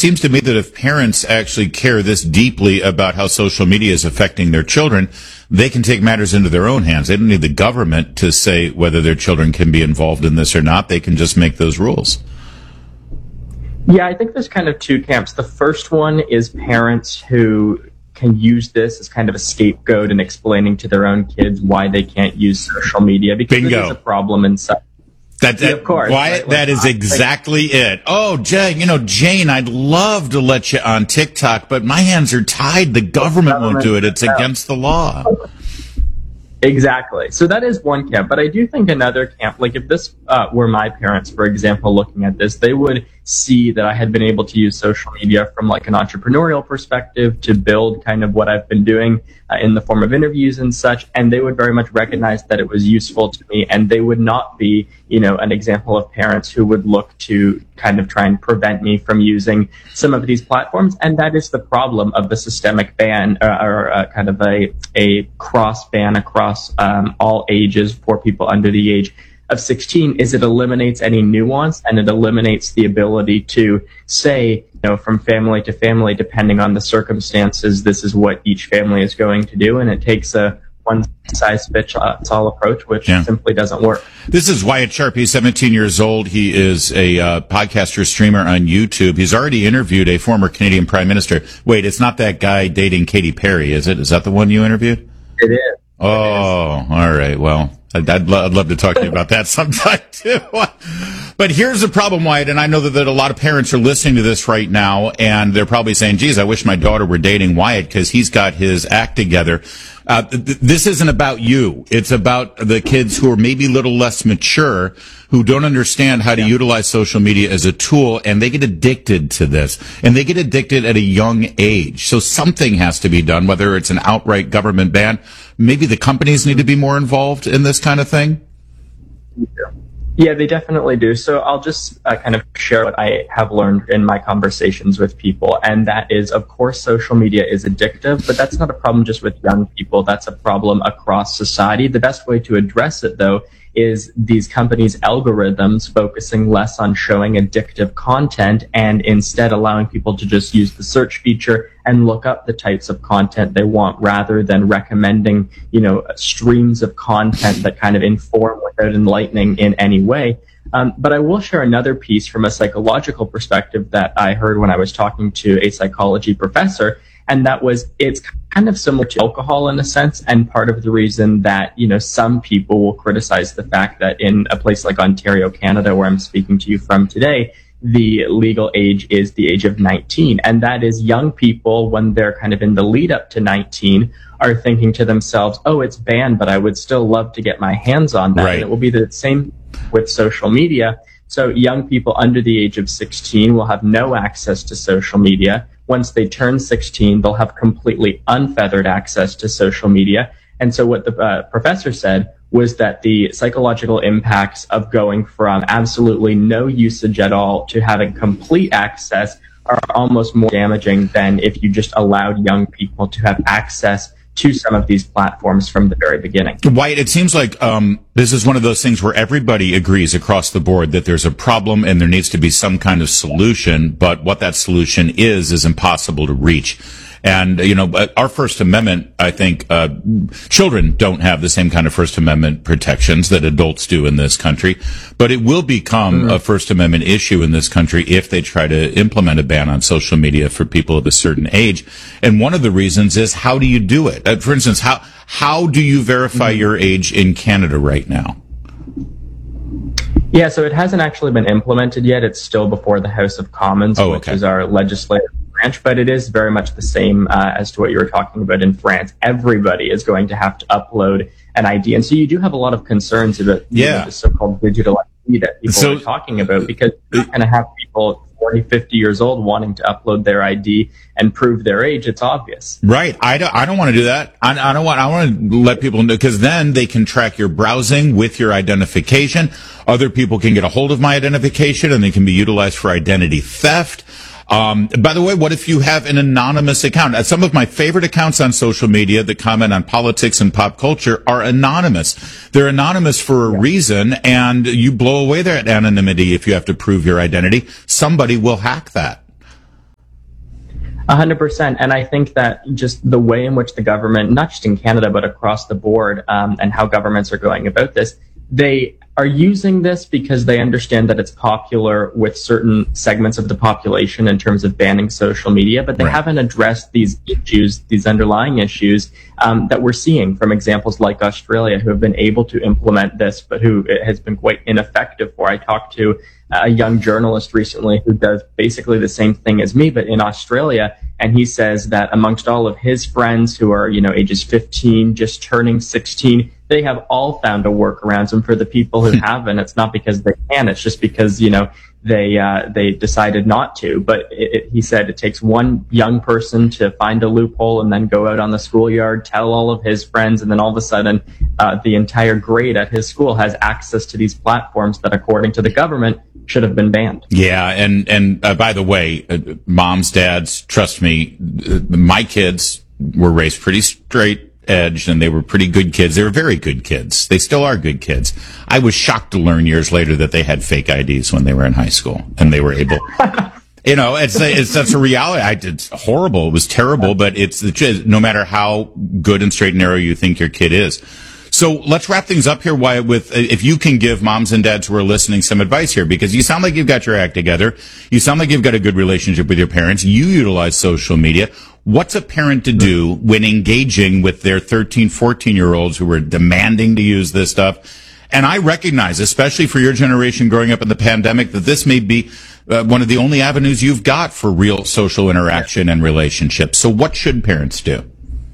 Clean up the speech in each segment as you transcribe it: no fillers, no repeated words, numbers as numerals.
seems to me that if parents actually care this deeply about how social media is affecting their children, they can take matters into their own hands. They don't need the government to say whether their children can be involved in this or not. They can just make those rules. Yeah, I think there's kind of two camps. The first one is parents who can use this as kind of a scapegoat in explaining to their own kids why they can't use social media because it is a problem inside. Of course. Wyatt, that is exactly it. Oh, Jane, I'd love to let you on TikTok, but my hands are tied. The government won't do it. It's against the law. Exactly. So that is one camp. But I do think another camp, like if this were my parents, for example, looking at this, they would see that I had been able to use social media from like an entrepreneurial perspective to build kind of what I've been doing in the form of interviews and such. And they would very much recognize that it was useful to me. And they would not be, an example of parents who would look to kind of try and prevent me from using some of these platforms. And that is the problem of the systemic ban or kind of a cross ban across all ages for people under the age of 16 is it eliminates any nuance and it eliminates the ability to say, from family to family, depending on the circumstances, this is what each family is going to do. And it takes a one-size-fits-all approach, which simply doesn't work. This is Wyatt Sharp. He's 17 years old. He is a podcaster, streamer on YouTube. He's already interviewed a former Canadian Prime Minister. Wait, it's not that guy dating Katy Perry, is it? Is that the one you interviewed? It is. Oh, all right. Well, I'd love to talk to you about that sometime, too. But here's the problem, Wyatt, and I know that a lot of parents are listening to this right now, and they're probably saying, geez, I wish my daughter were dating Wyatt because he's got his act together. This isn't about you. It's about the kids who are maybe a little less mature, who don't understand how to utilize social media as a tool, and they get addicted to this. And they get addicted at a young age. So something has to be done, whether it's an outright government ban. Maybe the companies need to be more involved in this kind of thing. Yeah, they definitely do. So I'll just kind of share what I have learned in my conversations with people. And that is, of course, social media is addictive, but that's not a problem just with young people. That's a problem across society. The best way to address it, though, is these companies' algorithms focusing less on showing addictive content and instead allowing people to just use the search feature and look up the types of content they want rather than recommending, streams of content that kind of inform without enlightening in any way. But I will share another piece from a psychological perspective that I heard when I was talking to a psychology professor. And that was, it's kind of similar to alcohol in a sense. And part of the reason that, some people will criticize the fact that in a place like Ontario, Canada, where I'm speaking to you from today, the legal age is the age of 19. And that is young people, when they're kind of in the lead up to 19, are thinking to themselves, oh, it's banned, but I would still love to get my hands on that. Right. And it will be the same with social media. So young people under the age of 16 will have no access to social media. Once they turn 16, they'll have completely unfeathered access to social media. And so what the professor said was that the psychological impacts of going from absolutely no usage at all to having complete access are almost more damaging than if you just allowed young people to have access to some of these platforms from the very beginning. Wyatt, it seems like this is one of those things where everybody agrees across the board that there's a problem and there needs to be some kind of solution, but what that solution is impossible to reach. And, our First Amendment, I think, children don't have the same kind of First Amendment protections that adults do in this country. But it will become a First Amendment issue in this country if they try to implement a ban on social media for people of a certain age. And one of the reasons is, how do you do it? For instance, how do you verify your age in Canada right now? Yeah, so it hasn't actually been implemented yet. It's still before the House of Commons, which is our legislative branch, but it is very much the same as to what you were talking about in France. Everybody is going to have to upload an ID. And so you do have a lot of concerns about the so-called digital ID that people are talking about, because you're going to have people 40, 50 years old wanting to upload their ID and prove their age. It's obvious. Right. I don't want to do that. I want to let people know, because then they can track your browsing with your identification. Other people can get a hold of my identification and they can be utilized for identity theft. By the way, what if you have an anonymous account? Some of my favorite accounts on social media that comment on politics and pop culture are anonymous. They're anonymous for a reason, and you blow away that anonymity if you have to prove your identity. Somebody will hack that. 100%. And I think that just the way in which the government, not just in Canada, but across the board, and how governments are going about this, they are using this because they understand that it's popular with certain segments of the population in terms of banning social media, but they haven't addressed these issues, these underlying issues that we're seeing from examples like Australia, who have been able to implement this, but who it has been quite ineffective for. I talked to a young journalist recently who does basically the same thing as me, but in Australia. And he says that amongst all of his friends who are, ages 15, just turning 16, they have all found a workaround. And for the people who haven't, it's not because they can, it's just because, they decided not to. But he said it takes one young person to find a loophole and then go out on the schoolyard, tell all of his friends, and then all of a sudden, the entire grade at his school has access to these platforms that, according to the government, should have been banned. Yeah, and by the way, moms, dads, trust me, my kids were raised pretty straight edge, and they were pretty good kids. They were very good kids. They still are good kids. I was shocked to learn years later that they had fake IDs when they were in high school, and they were able. It's that's a reality. It's horrible. It was terrible, but it's no matter how good and straight and narrow you think your kid is. So let's wrap things up here, Wyatt, with if you can give moms and dads who are listening some advice here, because you sound like you've got your act together. You sound like you've got a good relationship with your parents. You utilize social media. What's a parent to do when engaging with their 13, 14-year-olds who are demanding to use this stuff? And I recognize, especially for your generation growing up in the pandemic, that this may be one of the only avenues you've got for real social interaction and relationships. So what should parents do?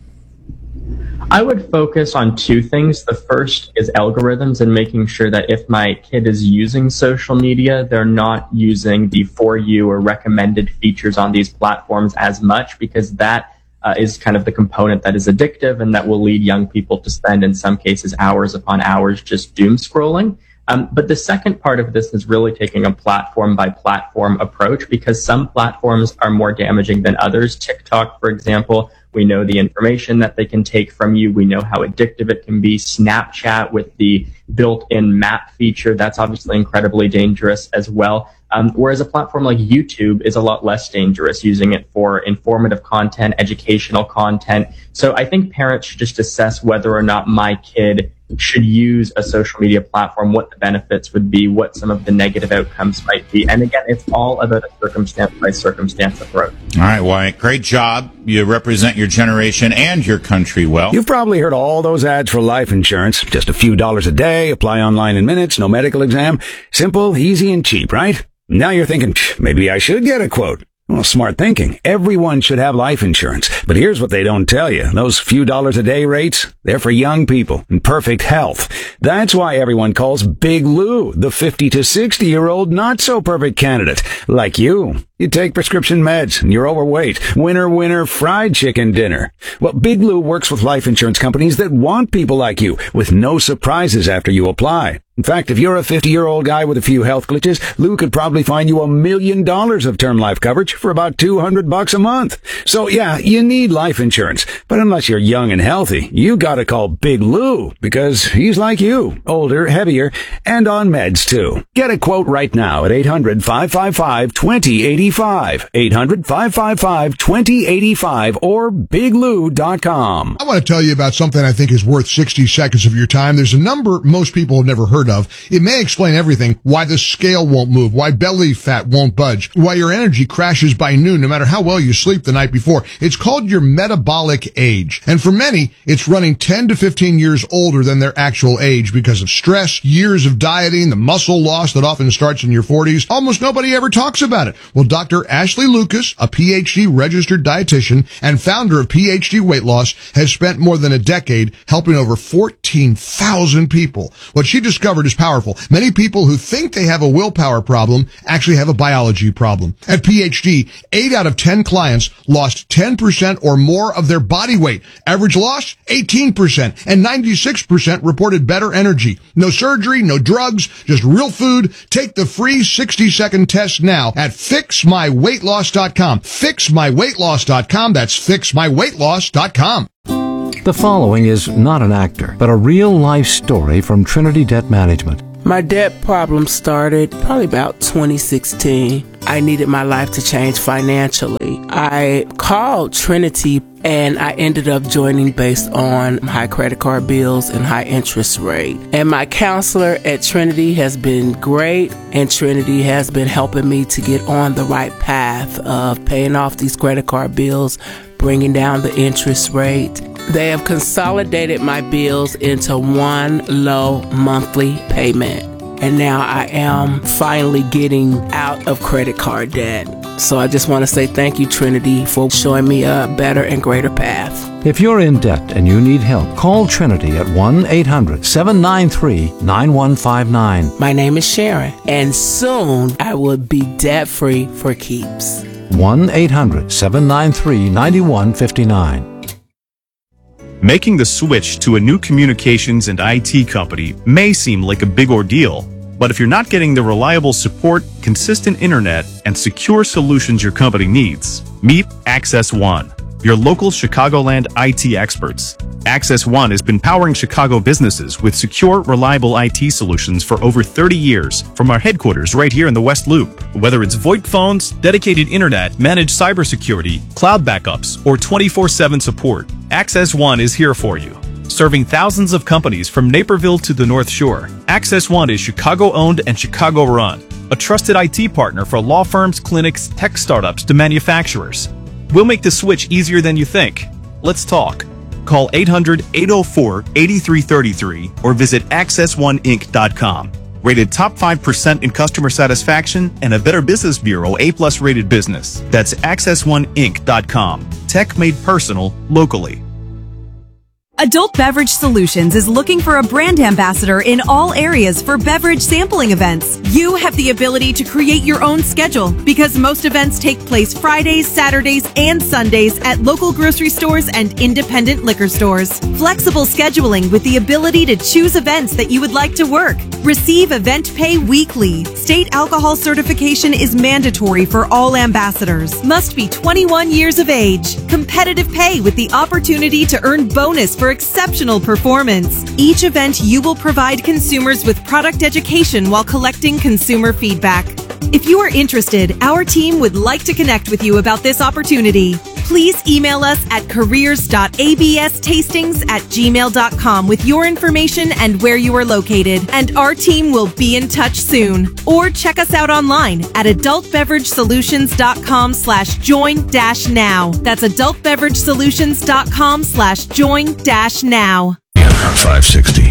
I would focus on two things. The first is algorithms and making sure that if my kid is using social media, they're not using the For You or recommended features on these platforms as much, because that is kind of the component that is addictive and that will lead young people to spend, in some cases, hours upon hours just doom scrolling. But the second part of this is really taking a platform by platform approach, because some platforms are more damaging than others. TikTok, for example, we know the information that they can take from you. We know how addictive it can be. Snapchat with the built-in map feature, that's obviously incredibly dangerous as well. Whereas a platform like YouTube is a lot less dangerous, using it for informative content, educational content. So I think parents should just assess whether or not my kid should use a social media platform, what the benefits would be, what some of the negative outcomes might be. And again, it's all about a circumstance by circumstance approach. All right, Wyatt, great job. You represent your generation and your country well. You've probably heard all those ads for life insurance. Just a few dollars a day, apply online in minutes, no medical exam. Simple, easy, and cheap, right? Now you're thinking, maybe I should get a quote. Well, smart thinking. Everyone should have life insurance. But here's what they don't tell you. Those few dollars a day rates, they're for young people in perfect health. That's why everyone calls Big Lou the 50 to 60-year-old not so perfect candidate. Like you. You take prescription meds and you're overweight. Winner, winner, fried chicken dinner. Well, Big Lou works with life insurance companies that want people like you with no surprises after you apply. In fact, if you're a 50-year-old guy with a few health glitches, Lou could probably find you $1 million of term life coverage for about $200 a month. So yeah, you need life insurance. But unless you're young and healthy, you gotta call Big Lou, because he's like you, older, heavier, and on meds too. Get a quote right now at 800-555-2085. 800-555-2085 or biglou.com. I want to tell you about something I think is worth 60 seconds of your time. There's a number most people have never heard of. It may explain everything: why the scale won't move, why belly fat won't budge, why your energy crashes by noon no matter how well you sleep the night before. It's called your metabolic age. And for many, it's running 10 to 15 years older than their actual age because of stress, years of dieting, the muscle loss that often starts in your 40s. Almost nobody ever talks about it. Well, Dr. Ashley Lucas, a PhD registered dietitian and founder of PhD Weight Loss, has spent more than a decade helping over 14,000 people. What she discovered is powerful. Many people who think they have a willpower problem actually have a biology problem. At PhD, 8 out of 10 clients lost 10% or more of their body weight. Average loss, 18%, and 96% reported better energy. No surgery, no drugs, just real food. Take the free 60-second test now at fixmyweightloss.com. Fixmyweightloss.com. That's fixmyweightloss.com. The following is not an actor, but a real-life story from Trinity Debt Management. My debt problem started probably about 2016. I needed my life to change financially. I called Trinity and I ended up joining based on high credit card bills and high interest rate. And my counselor at Trinity has been great, and Trinity has been helping me to get on the right path of paying off these credit card bills, bringing down the interest rate. They have consolidated my bills into one low monthly payment. And now I am finally getting out of credit card debt. So I just want to say thank you, Trinity, for showing me a better and greater path. If you're in debt and you need help, call Trinity at 1-800-793-9159. My name is Sharon, and soon I will be debt-free for keeps. 1-800-793-9159. Making the switch to a new communications and IT company may seem like a big ordeal, but if you're not getting the reliable support, consistent internet, and secure solutions your company needs, meet Access One, your local Chicagoland IT experts. Access One has been powering Chicago businesses with secure, reliable IT solutions for over 30 years from our headquarters right here in the West Loop. Whether it's VoIP phones, dedicated internet, managed cybersecurity, cloud backups, or 24/7 support, Access One is here for you. Serving thousands of companies from Naperville to the North Shore, Access One is Chicago-owned and Chicago-run, a trusted IT partner for law firms, clinics, tech startups to manufacturers. We'll make the switch easier than you think. Let's talk. Call 800-804-8333 or visit accessoneinc.com. Rated top 5% in customer satisfaction and a Better Business Bureau A+ rated business. That's accessoneinc.com. Tech made personal, locally. Adult Beverage Solutions is looking for a brand ambassador in all areas for beverage sampling events. You have the ability to create your own schedule because most events take place Fridays, Saturdays, and Sundays at local grocery stores and independent liquor stores. Flexible scheduling with the ability to choose events that you would like to work. Receive event pay weekly. State alcohol certification is mandatory for all ambassadors. Must be 21 years of age. Competitive pay with the opportunity to earn bonus for exceptional performance. Each event you will provide consumers with product education while collecting consumer feedback. If you are interested, our team would like to connect with you about this opportunity. Please email us at careers.abstastings@gmail.com with your information and where you are located, and our team will be in touch soon. Or check us out online at adultbeveragesolutions.com/join-now. That's adultbeveragesolutions.com/join-now. 560.